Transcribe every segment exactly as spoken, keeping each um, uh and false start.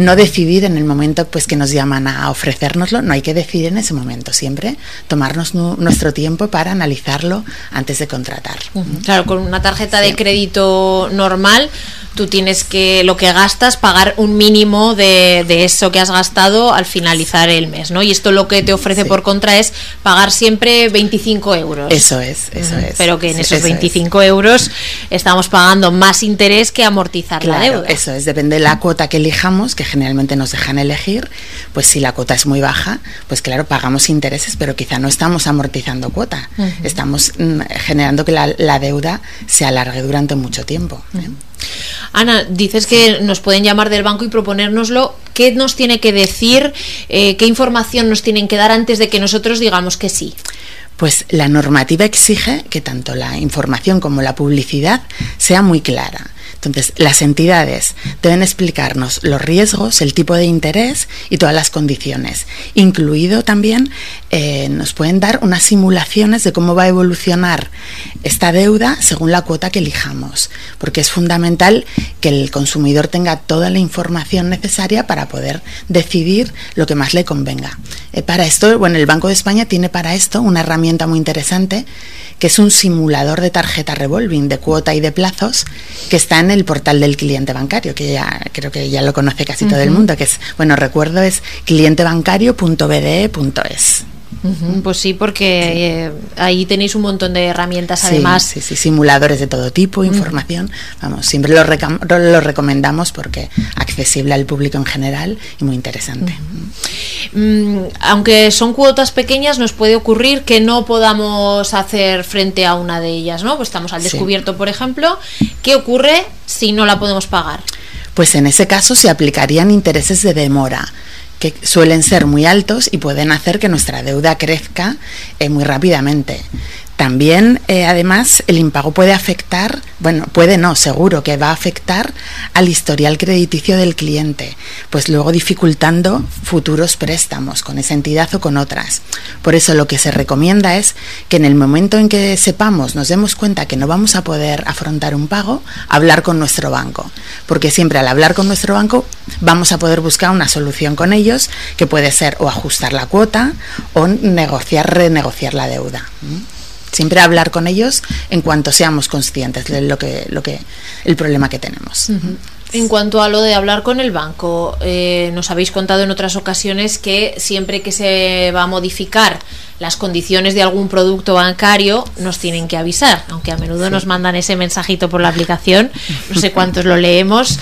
no decidir en el momento pues que nos llaman a ofrecérnoslo, no hay que decidir en ese momento, siempre tomarnos nu- nuestro tiempo para analizarlo antes de contratar. Uh-huh. Claro, con una tarjeta sí. de crédito normal tú tienes que, lo que gastas, pagar un mínimo de, de eso que has gastado al finalizar el mes, ¿no? Y esto lo que te ofrece sí. por contra es pagar siempre veinticinco euros. Eso es, eso uh-huh. es. Pero que en sí, esos veinticinco euros estamos pagando más interés que amortizar claro, la deuda. Eso es, depende de la cuota que elijamos, que generalmente nos dejan elegir, pues si la cuota es muy baja, pues claro, pagamos intereses, pero quizá no estamos amortizando cuota, uh-huh. estamos mm, generando que la, la deuda se alargue durante mucho tiempo. ¿eh? Uh-huh. Ana, dices que nos pueden llamar del banco y proponérnoslo. ¿Qué nos tiene que decir? Eh, ¿Qué información nos tienen que dar antes de que nosotros digamos que sí? Pues la normativa exige que tanto la información como la publicidad sea muy clara. Entonces, las entidades deben explicarnos los riesgos, el tipo de interés y todas las condiciones. Incluido también, eh, nos pueden dar unas simulaciones de cómo va a evolucionar esta deuda según la cuota que elijamos, porque es fundamental que el consumidor tenga toda la información necesaria para poder decidir lo que más le convenga. Eh, para esto, bueno, el Banco de España tiene para esto una herramienta muy interesante, que es un simulador de tarjeta revolving, de cuota y de plazos, que está en el portal del cliente bancario, que ya creo que ya lo conoce casi uh-huh. todo el mundo, que es, bueno, recuerdo, es cliente bancario punto b d e punto e s. Uh-huh. Pues sí, porque sí. Eh, ahí tenéis un montón de herramientas, sí, además. Sí, sí, simuladores de todo tipo, información. Uh-huh. Vamos, siempre lo, recam- lo recomendamos porque accesible al público en general y muy interesante. Uh-huh. Mm, aunque son cuotas pequeñas, nos puede ocurrir que no podamos hacer frente a una de ellas, ¿no? Pues estamos al descubierto, sí. por ejemplo. ¿Qué ocurre si no la podemos pagar? Pues en ese caso se aplicarían intereses de demora, que suelen ser muy altos y pueden hacer que nuestra deuda crezca eh, muy rápidamente. También, eh, además, el impago puede afectar, bueno, puede no, seguro que va a afectar al historial crediticio del cliente, pues luego dificultando futuros préstamos con esa entidad o con otras. Por eso lo que se recomienda es que en el momento en que sepamos, nos demos cuenta que no vamos a poder afrontar un pago, hablar con nuestro banco, porque siempre al hablar con nuestro banco vamos a poder buscar una solución con ellos, que puede ser o ajustar la cuota o negociar, renegociar la deuda. Siempre hablar con ellos en cuanto seamos conscientes de lo que, lo que, el problema que tenemos. Uh-huh. En cuanto a lo de hablar con el banco, eh, nos habéis contado en otras ocasiones que siempre que se va a modificar las condiciones de algún producto bancario nos tienen que avisar, aunque a menudo sí. nos mandan ese mensajito por la aplicación, no sé cuántos lo leemos,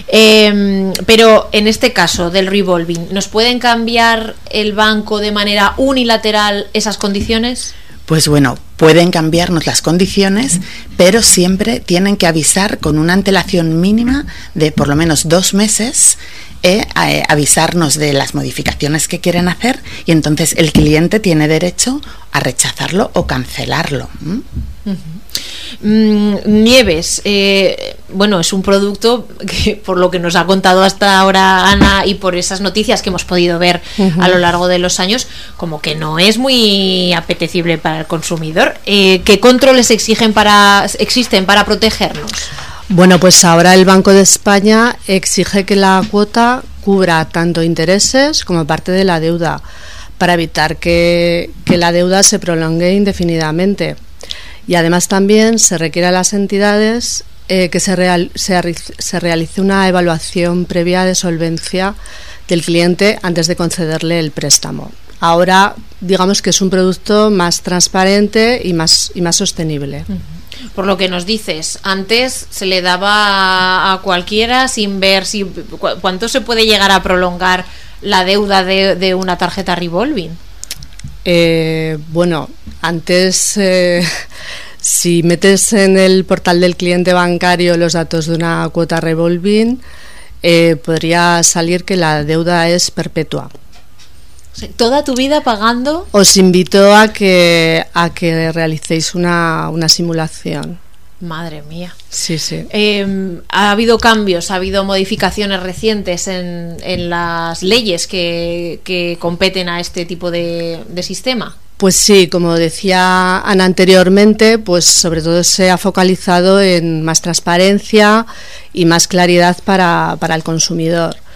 eh, pero en este caso del revolving, ¿nos pueden cambiar el banco de manera unilateral esas condiciones? Pues bueno, pueden cambiarnos las condiciones, pero siempre tienen que avisar con una antelación mínima de por lo menos dos meses, eh, eh, avisarnos de las modificaciones que quieren hacer, y entonces el cliente tiene derecho a rechazarlo o cancelarlo. ¿Mm? Uh-huh. Mm, Nieves, eh, bueno, es un producto que, por lo que nos ha contado hasta ahora Ana y por esas noticias que hemos podido ver uh-huh. a lo largo de los años, como que no es muy apetecible para el consumidor. Eh, ¿Qué controles exigen para, existen para protegernos? Bueno, pues ahora el Banco de España exige que la cuota cubra tanto intereses como parte de la deuda, para evitar que, que la deuda se prolongue indefinidamente. Y además también se requiere a las entidades eh, que se, real, se, se realice una evaluación previa de solvencia del cliente antes de concederle el préstamo. Ahora, digamos que es un producto más transparente y más, y más sostenible. Por lo que nos dices, antes se le daba a cualquiera sin ver si cu- cuánto se puede llegar a prolongar la deuda de, de una tarjeta revolving. Eh, bueno, antes, eh, si metes en el portal del cliente bancario los datos de una cuota revolving, eh, podría salir que la deuda es perpetua. ¿Toda tu vida pagando? Os invito a que a que realicéis una, una simulación. Madre mía. Sí, sí. Eh, ha habido cambios, ha habido modificaciones recientes en, en las leyes que, que competen a este tipo de, de sistema. Pues sí, como decía Ana anteriormente, pues sobre todo se ha focalizado en más transparencia y más claridad para, para el consumidor.